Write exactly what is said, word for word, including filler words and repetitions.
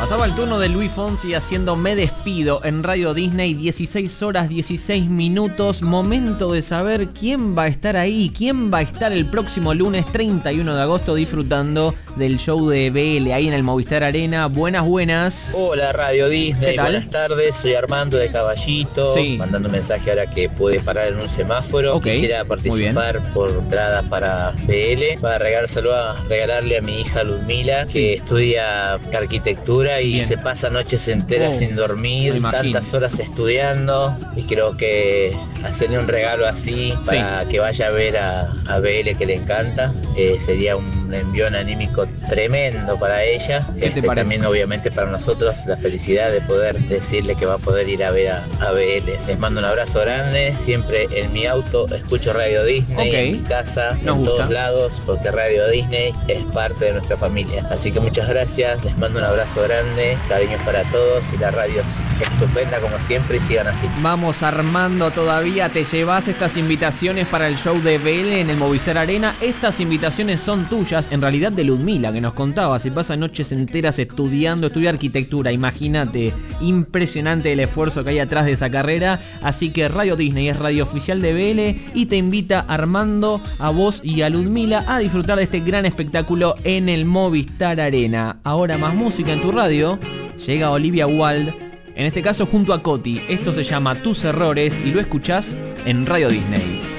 Pasaba el turno de Luis Fonsi haciendo Me Despido en Radio Disney, dieciséis horas dieciséis minutos. Momento de saber quién va a estar ahí, quién va a estar el próximo lunes treinta y uno de agosto disfrutando del show de B L ahí en el Movistar Arena. Buenas, buenas. Hola Radio Disney, buenas tardes, soy Armando de Caballito, sí. mandando un mensaje ahora que puede parar en un semáforo. Okay. Quisiera participar por entrada para B L, para regalárselo a, regalarle a mi hija Ludmila, sí. que estudia arquitectura y Bien. se pasa noches enteras oh, sin dormir, tantas horas estudiando, y creo que hacerle un regalo así para sí. que vaya a ver a, a B L, que le encanta, eh, sería un envión anímico tremendo para ella. Este, también obviamente para nosotros la felicidad de poder decirle que va a poder ir a ver a, a B L. Les mando un abrazo grande, siempre en mi auto escucho Radio Disney, okay. en mi casa, Nos en gusta. todos lados, porque Radio Disney es parte de nuestra familia. Así que muchas gracias, les mando un abrazo grande, cariños para todos, y la radio es estupenda como siempre, y sigan así. Vamos Armando, todavía te llevas estas invitaciones para el show de B L en el Movistar Arena. Estas invitaciones son tuyas, en realidad de Ludmila, que nos contaba, se pasa noches enteras estudiando, estudia arquitectura, imagínate, impresionante el esfuerzo que hay atrás de esa carrera. Así que Radio Disney es radio oficial de B L y te invita, Armando, a vos y a Ludmila a disfrutar de este gran espectáculo en el Movistar Arena. Ahora más música en tu radio, llega Olivia Wilde, en este caso junto a Coti. Esto se llama Tus Errores y lo escuchás en Radio Disney.